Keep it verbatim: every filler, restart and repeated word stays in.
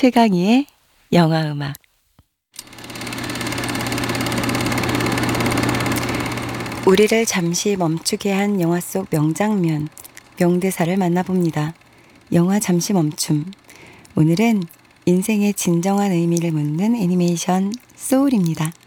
최강희의 영화음악. 우리를 잠시 멈추게 한 영화 속 명장면, 명대사를 만나봅니다. 영화 잠시 멈춤. 오늘은 인생의 진정한 의미를 묻는 애니메이션 소울입니다.